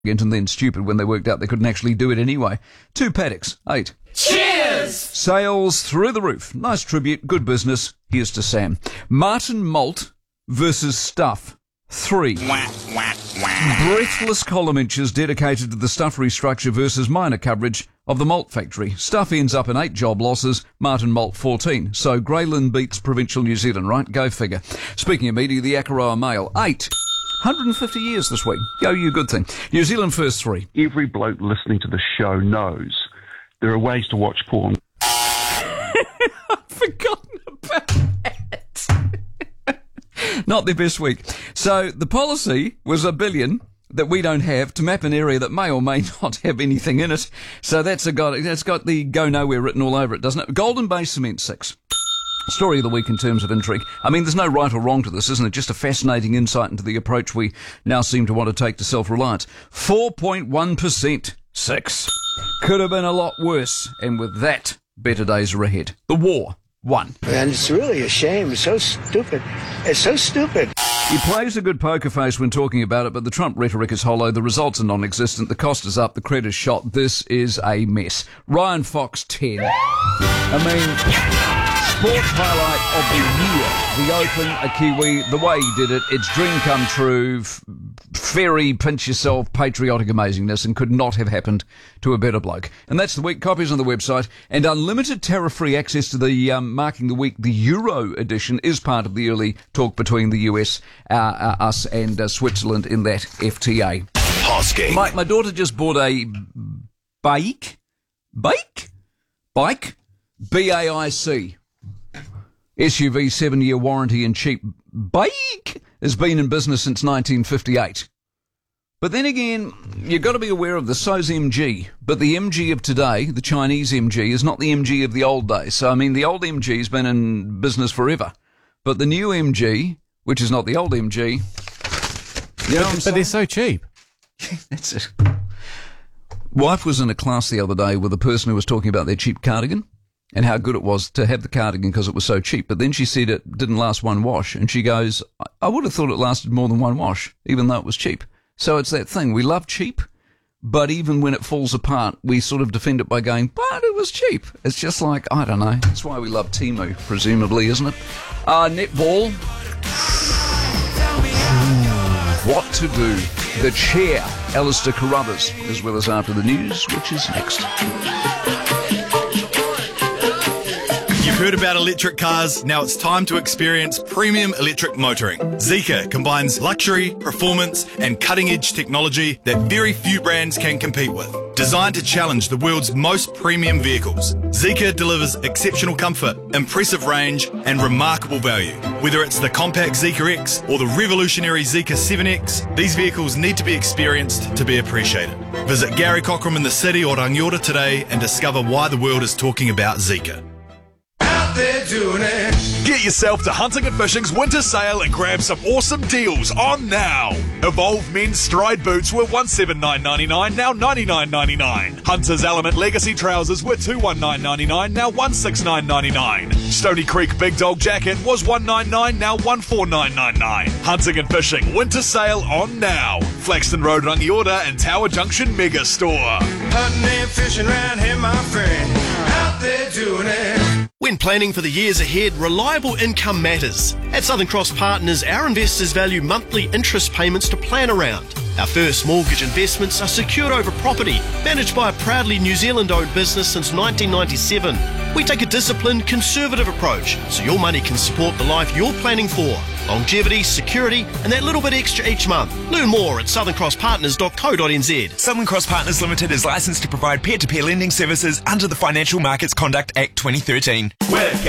and then stupid when they worked out they couldn't actually do it anyway. 2 paddocks, 8. Cheers! Sales through the roof. Nice tribute, good business. Here's to Sam. Martin Malt versus Stuff, 3. Breathless column inches dedicated to the Stuff restructure versus minor coverage of the malt factory. Stuff ends up in 8 job losses, Martin Malt 14. So Greyland beats provincial New Zealand, right? Go figure. Speaking of media, the Akaroa Mail, 8. 150 years this week. Go you, good thing. New Zealand first 3. Every bloke listening to the show knows there are ways to watch porn. I've forgotten about that. Not their best week. So the policy was $1 billion that we don't have to map an area that may or may not have anything in it. So that's got the go nowhere written all over it, doesn't it? Golden Bay Cement, 6. Story of the week in terms of intrigue. I mean, there's no right or wrong to this, isn't it? Just a fascinating insight into the approach we now seem to want to take to self-reliance. 4.1%. 6. Could have been a lot worse. And with that, better days are ahead. The war. 1. And it's really a shame. It's so stupid. It's so stupid. He plays a good poker face when talking about it, but the Trump rhetoric is hollow, the results are non-existent, the cost is up, the credit's shot. This is a mess. Ryan Fox, 10. Sport highlight of the year. The Open, a Kiwi, the way he did it, it's dream come true, fairy, pinch yourself, patriotic amazingness, and could not have happened to a better bloke. And that's the week. Copies on the website, and unlimited tariff-free access to the Marking the Week, the Euro edition, is part of the early talk between the US, us, and Switzerland in that FTA. Hosking. My daughter just bought a bike, BAIC, SUV, 7-year warranty and cheap. BAIC has been in business since 1958. But then again, you've got to be aware of the so's MG. But the MG of today, the Chinese MG, is not the MG of the old days. So, I mean, the old MG's been in business forever. But the new MG, which is not the old MG, you know what I'm saying? But they're so cheap. That's it. Wife was in a class the other day with a person who was talking about their cheap cardigan and how good it was to have the cardigan because it was so cheap. But then she said it didn't last one wash. And she goes, I would have thought it lasted more than one wash, even though it was cheap. So it's that thing. We love cheap, but even when it falls apart, we sort of defend it by going, but it was cheap. It's just like, I don't know. That's why we love Temu, presumably, isn't it? Netball. What to do? The chair, Alistair Carruthers, is with us after the news, which is next. You've heard about electric cars, now it's time to experience premium electric motoring. Zeekr combines luxury, performance and cutting-edge technology that very few brands can compete with. Designed to challenge the world's most premium vehicles, Zeekr delivers exceptional comfort, impressive range and remarkable value. Whether it's the compact Zeekr X or the revolutionary Zeekr 7X, these vehicles need to be experienced to be appreciated. Visit Gary Cockram in the city or Rangiora today and discover why the world is talking about Zeekr. They're doing it. Get yourself to Hunting and Fishing's winter sale and grab some awesome deals on now. Evolve men's stride boots were $179.99, now $99.99. Hunter's Element Legacy trousers were $219.99, now $169.99. Stony Creek Big Dog jacket was $199, now $149.99. Hunting and Fishing winter sale on now. Flaxton Road, Rangiora and Tower Junction Mega Store. Hunting and fishing round here, my friend. Out there doing it. When planning for the years ahead, reliable income matters. At Southern Cross Partners, our investors value monthly interest payments to plan around. Our first mortgage investments are secured over property, managed by a proudly New Zealand-owned business since 1997. We take a disciplined, conservative approach, so your money can support the life you're planning for. Longevity, security, and that little bit extra each month. Learn more at southerncrosspartners.co.nz. Southern Cross Partners Limited is licensed to provide peer-to-peer lending services under the Financial Markets Conduct Act 2013. We've